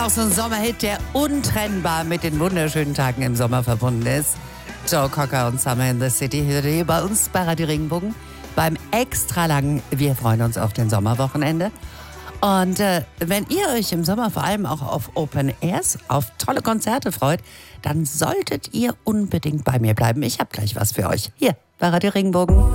Auch so ein Sommerhit, der untrennbar mit den wunderschönen Tagen im Sommer verbunden ist. Joe Cocker und Summer in the City hier bei uns bei Radio Regenbogen beim extra langen Wir freuen uns auf den Sommerwochenende. Und wenn ihr euch im Sommer vor allem auch auf Open Airs, auf tolle Konzerte freut, dann solltet ihr unbedingt bei mir bleiben. Ich habe gleich was für euch hier bei Radio Regenbogen.